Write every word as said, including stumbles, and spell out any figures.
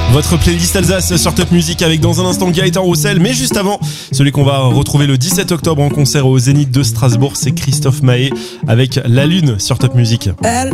Votre playlist Alsace sur Top Music avec dans un instant Gaëtan Roussel, mais juste avant, celui qu'on va retrouver le dix-sept octobre en concert au Zénith de Strasbourg, c'est Christophe Maé avec La Lune sur Top Music. Elle